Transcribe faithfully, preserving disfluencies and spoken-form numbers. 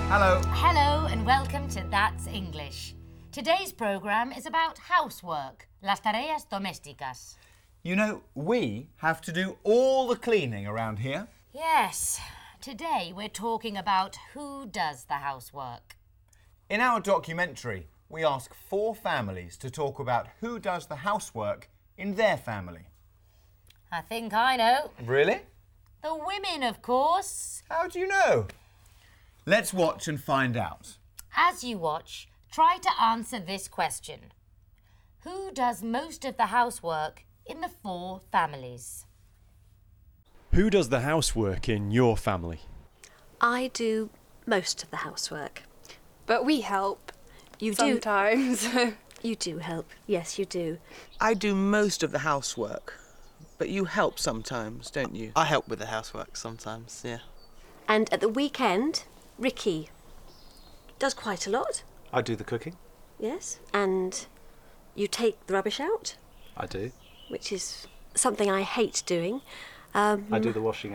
Hello. Hello and welcome to That's English. Today's programme is about housework, las tareas domésticas. You know, we have to do all the cleaning around here. Yes, today we're talking about who does the housework. In our documentary, we ask four families to talk about who does the housework in their family. I think I know. Really? The women, of course. How do you know? Let's watch and find out. As you watch, try to answer this question. Who does most of the housework in the four families? Who does the housework in your family? I do most of the housework. But we help. You sometimes. do. You do help. Yes, you do. I do most of the housework, but you help sometimes, don't you? I help with the housework sometimes, yeah. And at the weekend, Ricky does quite a lot. I do the cooking. Yes. And you take the rubbish out, I do. which is something I hate doing. Um, I do the washing